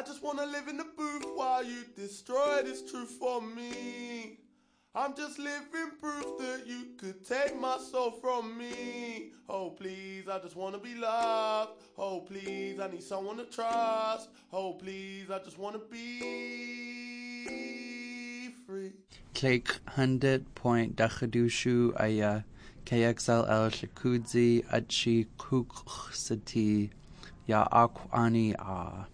just wanna live in the booth while you destroy this truth for me. I'm just living proof that you could take my soul from me. Oh please, I just wanna be loved. Oh please, I need someone to trust. Oh please, I just wanna be free. Click 100.dakadushu aya KXLL Shakudzi Achi Kuksati Ya Akwani A.